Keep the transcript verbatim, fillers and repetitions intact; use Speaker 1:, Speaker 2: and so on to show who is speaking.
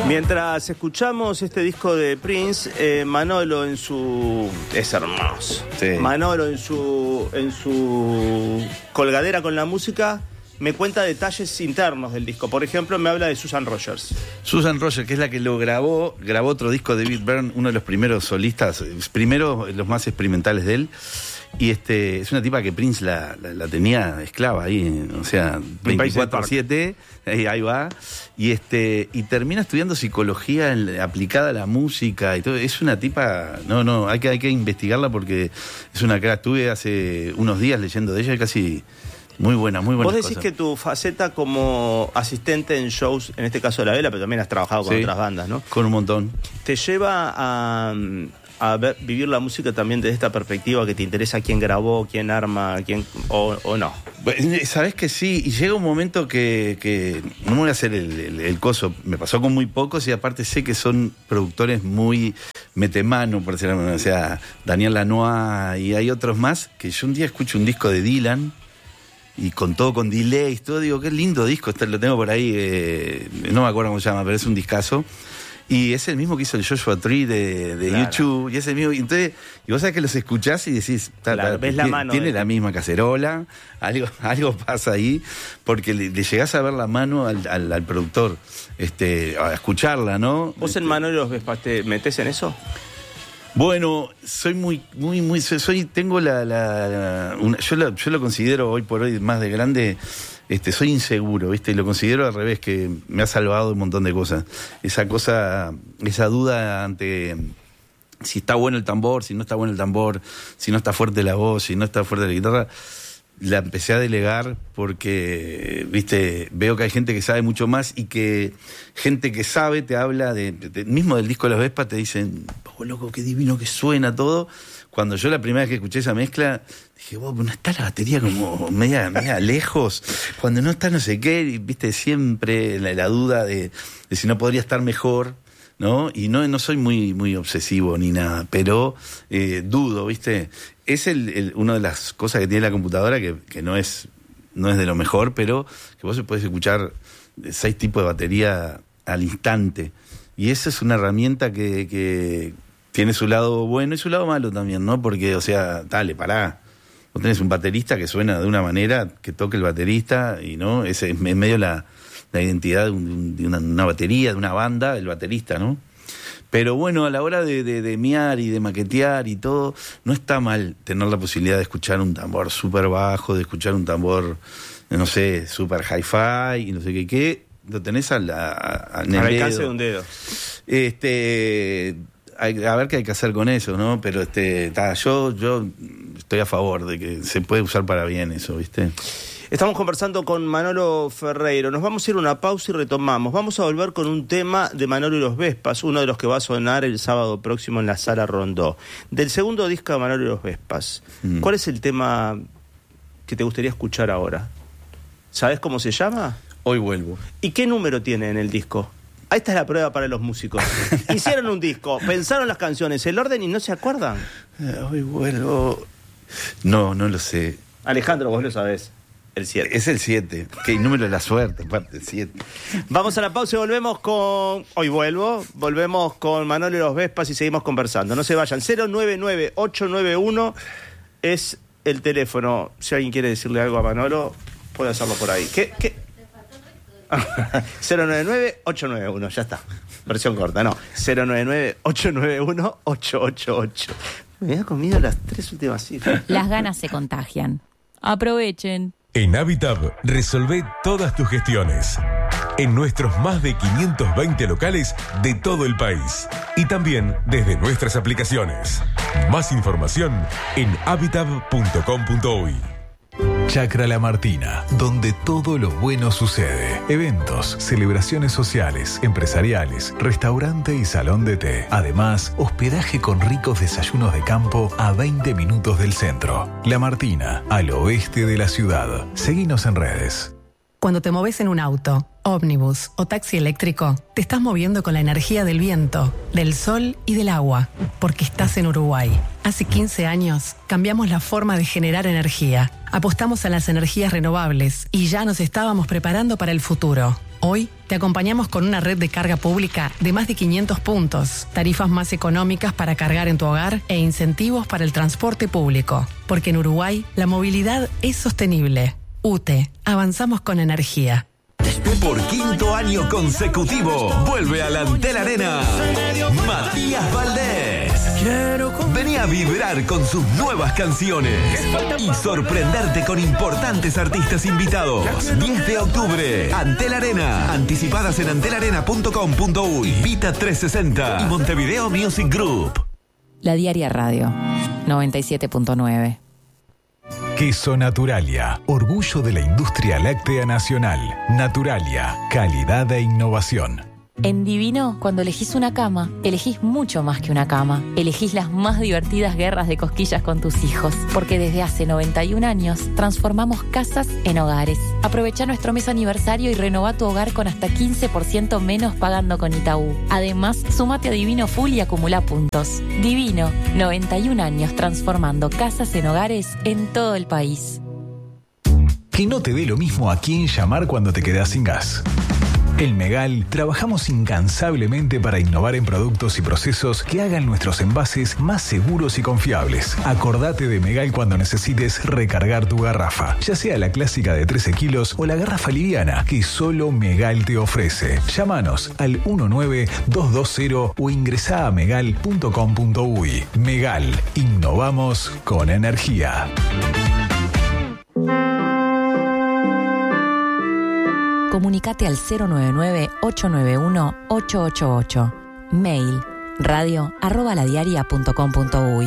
Speaker 1: Mientras escuchamos este disco de Prince, eh, Manolo en su... es hermoso.
Speaker 2: Sí.
Speaker 1: Manolo en su, en su colgadera con la música me cuenta detalles internos del disco. Por ejemplo, me habla de Susan Rogers.
Speaker 2: Susan Rogers, que es la que lo grabó, grabó otro disco de David Byrne, uno de los primeros solistas, primero los más experimentales de él. Y este es una tipa que Prince la, la, la tenía esclava ahí, o sea, veinticuatro siete, ahí, ahí va. Y este y termina estudiando psicología en, aplicada a la música y todo. Es una tipa, no, no, hay que, hay que investigarla porque es una crack. Estuve hace unos días leyendo de ella y casi... Muy buena, muy buena.
Speaker 1: Vos decís cosas. Que tu faceta como asistente en shows, en este caso de la Vela, pero también has trabajado con sí, otras bandas, ¿no?
Speaker 2: Con un montón.
Speaker 1: Te lleva a, a ver, vivir la música también desde esta perspectiva que te interesa quién grabó, quién arma, quién o, o no.
Speaker 2: Sabés que sí, y llega un momento que, que no me voy a hacer el, el, el coso, me pasó con muy pocos y aparte sé que son productores muy metemano, por decirlo así, o sea, Daniel Lanois y hay otros más, que yo un día escucho un disco de Dylan y con todo, con delays, todo, digo, qué lindo disco, este lo tengo por ahí, eh, no me acuerdo cómo se llama, pero es un discazo. Y es el mismo que hizo el Joshua Tree de, de claro. YouTube, y es el mismo, y entonces, y vos sabés que los escuchás y decís, ta,
Speaker 1: claro,
Speaker 2: ta,
Speaker 1: ves la
Speaker 2: tiene,
Speaker 1: mano
Speaker 2: tiene
Speaker 1: de...
Speaker 2: la misma cacerola, algo, algo pasa ahí, porque le, le llegás a ver la mano al, al, al productor, este, a escucharla, ¿no?
Speaker 1: ¿Vos
Speaker 2: este,
Speaker 1: en Manolo los Vespas te metés en eso?
Speaker 2: Bueno, soy muy, muy, muy, soy, tengo la, la, la una, yo, la, yo lo considero hoy por hoy más de grande, este, soy inseguro, ¿viste? Y lo considero al revés, que me ha salvado un montón de cosas. Esa cosa, esa duda ante si está bueno el tambor, si no está bueno el tambor, si no está fuerte la voz, si no está fuerte la guitarra, la empecé a delegar porque, viste, veo que hay gente que sabe mucho más y que gente que sabe te habla de, de mismo del disco de los Vespas, te dicen, oh, loco, qué divino que suena todo. Cuando yo la primera vez que escuché esa mezcla, dije, wow, no está la batería como media, media lejos, cuando no está no sé qué, y, viste, siempre la, la duda de, de si no podría estar mejor, ¿no? Y no, no soy muy, muy obsesivo ni nada, pero eh, dudo, ¿viste? Es el, el, una de las cosas que tiene la computadora que, que no es no es de lo mejor, pero que vos podés escuchar seis tipos de batería al instante. Y esa es una herramienta que, que tiene su lado bueno y su lado malo también, ¿no? Porque, o sea, dale, pará. Vos tenés un baterista que suena de una manera, que toque el baterista, y no, es en medio la, la identidad de, un, de una, una batería, de una banda, el baterista, ¿no? Pero bueno, a la hora de, de, de miar y de maquetear y todo, no está mal tener la posibilidad de escuchar un tambor súper bajo, de escuchar un tambor, no sé, súper hi-fi y no sé qué, qué, lo tenés a la, a,
Speaker 1: al alcance de un dedo.
Speaker 2: Este, hay, a ver qué hay que hacer con eso, ¿no? Pero este, ta, yo, yo estoy a favor de que se puede usar para bien eso, ¿viste?
Speaker 1: Estamos conversando con Manolo Ferreiro. Nos vamos a ir a una pausa y retomamos. Vamos a volver con un tema de Manolo y los Vespas, uno de los que va a sonar el sábado próximo en la Sala Rondó. Del segundo disco de Manolo y los Vespas, mm. ¿cuál es el tema que te gustaría escuchar ahora? ¿Sabes cómo se llama?
Speaker 2: Hoy vuelvo.
Speaker 1: ¿Y qué número tiene en el disco? Ahí está la prueba para los músicos. Hicieron un disco, pensaron las canciones, el orden y no se acuerdan.
Speaker 2: Hoy vuelvo... No, no lo sé.
Speaker 1: Alejandro, vos lo sabés. El siete.
Speaker 2: Es el siete. Que el número de la suerte, aparte, el siete.
Speaker 1: Vamos a la pausa y volvemos con... Hoy vuelvo. Volvemos con Manolo y los Vespas y seguimos conversando. No se vayan. cero nueve nueve ocho nueve uno es el teléfono. Si alguien quiere decirle algo a Manolo, puede hacerlo por ahí. ¿Qué? ¿Qué? cero nueve nueve ocho nueve uno, ya está. Versión corta, no. cero nueve nueve ocho nueve uno ocho ocho ocho. Me había comido las tres últimas cifras.
Speaker 3: Las ganas se contagian. Aprovechen.
Speaker 4: En Habitab, resolvé todas tus gestiones. En nuestros más de quinientos veinte locales de todo el país. Y también desde nuestras aplicaciones. Más información en habitab punto com punto uy.
Speaker 5: Chacra La Martina, donde todo lo bueno sucede. Eventos, celebraciones sociales, empresariales, restaurante y salón de té. Además, hospedaje con ricos desayunos de campo a veinte minutos del centro. La Martina, al oeste de la ciudad. Seguinos en redes.
Speaker 6: Cuando te moves en un auto, ómnibus o taxi eléctrico, te estás moviendo con la energía del viento, del sol y del agua, porque estás en Uruguay. Hace quince años cambiamos la forma de generar energía, apostamos a las energías renovables y ya nos estábamos preparando para el futuro. Hoy te acompañamos con una red de carga pública de más de quinientos puntos, tarifas más económicas para cargar en tu hogar e incentivos para el transporte público. Porque en Uruguay la movilidad es sostenible. U T E, avanzamos con energía.
Speaker 7: Por quinto año consecutivo, vuelve a la Antel Arena Matías Valdés. Vení a vibrar con sus nuevas canciones y sorprenderte con importantes artistas invitados. diez de octubre, Antel Arena. Anticipadas en antelarena punto com punto uy, Vita trescientos sesenta y Montevideo Music Group.
Speaker 3: La Diaria Radio, noventa y siete punto nueve.
Speaker 5: Queso Naturalia, orgullo de la industria láctea nacional. Naturalia, calidad e innovación.
Speaker 3: En Divino, cuando elegís una cama, elegís mucho más que una cama. Elegís las más divertidas guerras de cosquillas con tus hijos. Porque desde hace noventa y un años transformamos casas en hogares. Aprovecha nuestro mes aniversario y renová tu hogar con hasta quince por ciento menos pagando con Itaú. Además, sumate a Divino Full y acumula puntos. Divino, noventa y un años transformando casas en hogares en todo el país.
Speaker 5: Que no te dé lo mismo a quién llamar cuando te quedás sin gas. En Megal trabajamos incansablemente para innovar en productos y procesos que hagan nuestros envases más seguros y confiables. Acordate de Megal cuando necesites recargar tu garrafa, ya sea la clásica de trece kilos o la garrafa liviana que solo Megal te ofrece. Llámanos al uno nueve dos dos cero o ingresá a megal punto com punto uy. Megal, innovamos con energía.
Speaker 3: Comunicate al cero nueve nueve ocho nueve uno ocho ocho ocho. Mail radio arroba ladiaria punto com punto uy.